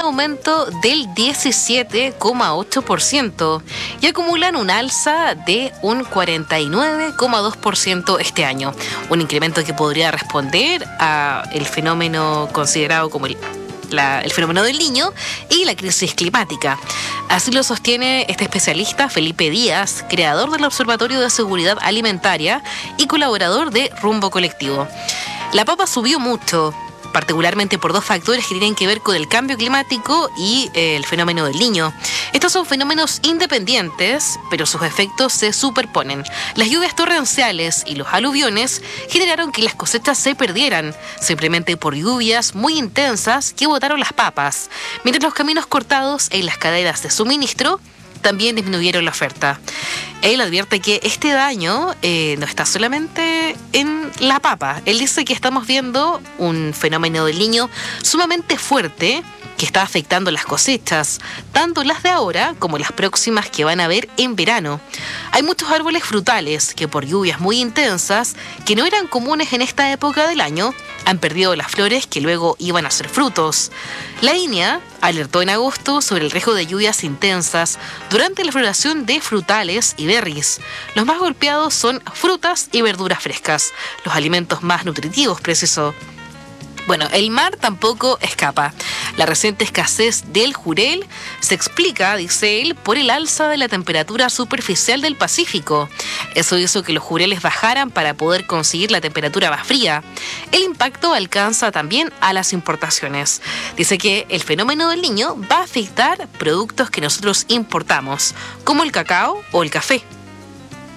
aumento del 17,8% y acumulan un alza de un 49,2% este año. Un incremento que podría responder a el fenómeno considerado como el fenómeno del Niño y la crisis climática. Así lo sostiene este especialista Felipe Díaz, creador del Observatorio de Seguridad Alimentaria y colaborador de Rumbo Colectivo. La papa subió mucho, particularmente por dos factores que tienen que ver con el cambio climático y el fenómeno del Niño. Estos son fenómenos independientes, pero sus efectos se superponen. Las lluvias torrenciales y los aluviones generaron que las cosechas se perdieran, simplemente por lluvias muy intensas que botaron las papas, mientras los caminos cortados en las cadenas de suministro también disminuyeron la oferta. Él advierte que este daño no está solamente en la papa. Él dice que estamos viendo un fenómeno del Niño sumamente fuerte que está afectando las cosechas, tanto las de ahora como las próximas que van a haber en verano. Hay muchos árboles frutales que por lluvias muy intensas, que no eran comunes en esta época del año, han perdido las flores que luego iban a ser frutos. La INEA alertó en agosto sobre el riesgo de lluvias intensas durante la floración de frutales y berries. Los más golpeados son frutas y verduras frescas, los alimentos más nutritivos, precisó. Bueno, el mar tampoco escapa. La reciente escasez del jurel se explica, dice él, por el alza de la temperatura superficial del Pacífico. Eso hizo que los jureles bajaran para poder conseguir la temperatura más fría. El impacto alcanza también a las importaciones. Dice que el fenómeno del Niño va a afectar productos que nosotros importamos, como el cacao o el café.